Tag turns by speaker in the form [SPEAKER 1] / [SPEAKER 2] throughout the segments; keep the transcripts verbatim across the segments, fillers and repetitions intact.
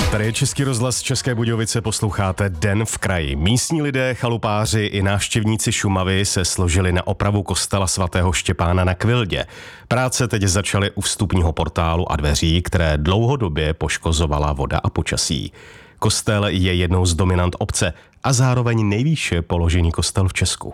[SPEAKER 1] Tady je Český rozhlas České Budějovice, posloucháte Den v kraji. Místní lidé, chalupáři i návštěvníci Šumavy se složili na opravu kostela svatého Štěpána na Kvildě. Práce teď začaly u vstupního portálu a dveří, které dlouhodobě poškozovala voda a počasí. Kostel je jednou z dominant obce a zároveň nejvýše položený kostel v Česku.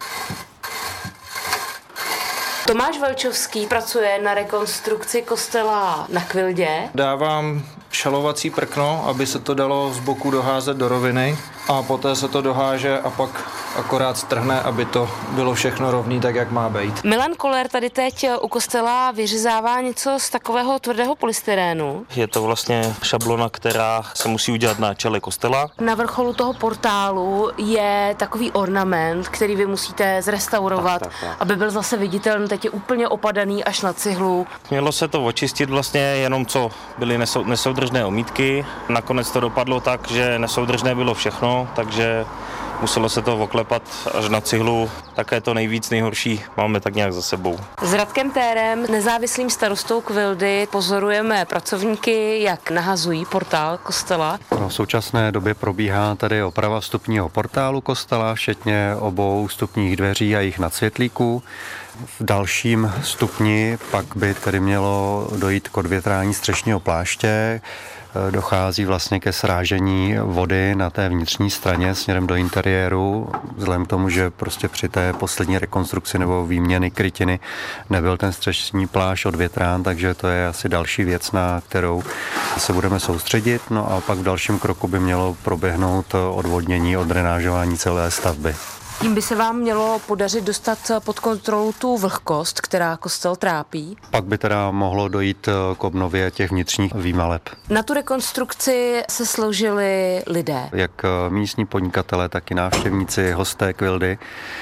[SPEAKER 2] Tomáš Velčovský pracuje na rekonstrukci kostela na Kvildě.
[SPEAKER 3] Dávám šalovací prkno, aby se to dalo z boku doházet do roviny a poté se to doháže a pak akorát strhne, aby to bylo všechno rovný, tak jak má být.
[SPEAKER 2] Milan Koller tady teď u kostela vyřezává něco z takového tvrdého polystyrénu.
[SPEAKER 4] Je to vlastně šablona, která se musí udělat na čele kostela.
[SPEAKER 2] Na vrcholu toho portálu je takový ornament, který vy musíte zrestaurovat, tak, tak, tak. aby byl zase viditelný. Teď je úplně opadaný až na cihlu.
[SPEAKER 4] Mělo se to očistit vlastně jenom, co byly nesou, nesoudržné omítky. Nakonec to dopadlo tak, že nesoudržné bylo všechno, takže muselo se to oklepat až na cihlu. Také to nejvíc nejhorší máme tak nějak za sebou.
[SPEAKER 2] S Radkem Térem, nezávislým starostou Kvildy, pozorujeme pracovníky, jak nahazují portál kostela.
[SPEAKER 5] V současné době probíhá tady oprava vstupního portálu kostela, včetně obou vstupních dveří a jejich nadsvětlíků. V dalším stupni pak by tedy mělo dojít k odvětrání střešního pláště. Dochází vlastně ke srážení vody na té vnitřní straně směrem do interiéru, vzhledem k tomu, že prostě při té poslední rekonstrukci nebo výměny krytiny nebyl ten střešní plášť odvětrán, takže to je asi další věc, na kterou se budeme soustředit. No a pak v dalším kroku by mělo proběhnout odvodnění, odrenážování celé stavby.
[SPEAKER 2] Tím by se vám mělo podařit dostat pod kontrolu tu vlhkost, která kostel trápí?
[SPEAKER 5] Pak by teda mohlo dojít k obnově těch vnitřních výmaleb.
[SPEAKER 2] Na tu rekonstrukci se složili lidé.
[SPEAKER 5] Jak místní podnikatelé, tak i návštěvníci, hosté Kvildy.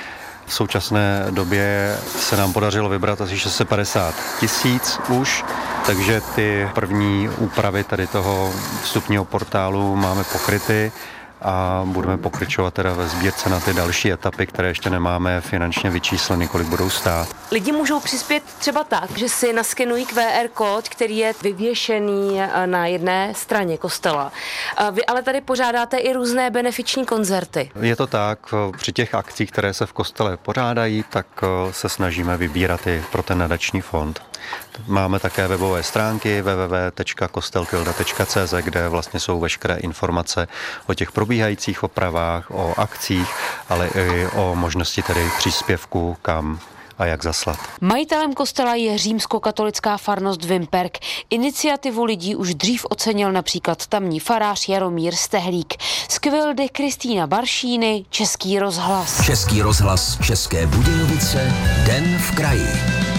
[SPEAKER 5] V současné době se nám podařilo vybrat asi šest set padesát tisíc už, takže ty první úpravy tady toho vstupního portálu máme pokryty a budeme pokračovat teda ve sbírce na ty další etapy, které ještě nemáme finančně vyčísleny, kolik budou stát.
[SPEAKER 2] Lidi můžou přispět třeba tak, že si naskenují Q R kód, který je vyvěšený na jedné straně kostela. Vy ale tady pořádáte i různé benefiční koncerty.
[SPEAKER 5] Je to tak, při těch akcích, které se v kostele pořádají, tak se snažíme vybírat i pro ten nadační fond. Máme také webové stránky w w w tečka kostelkvilda tečka c z, kde vlastně jsou veškeré informace o těch probíhajících opravách, o akcích, ale i o možnosti tedy příspěvku, kam a jak zaslat.
[SPEAKER 2] Majitelem kostela je římskokatolická farnost Vimperk. Iniciativu lidí už dřív ocenil například tamní farář Jaromír Stehlík. Z Kvildy Kristýna Baršíny, Český rozhlas.
[SPEAKER 6] Český rozhlas České Budějovice, Den v kraji.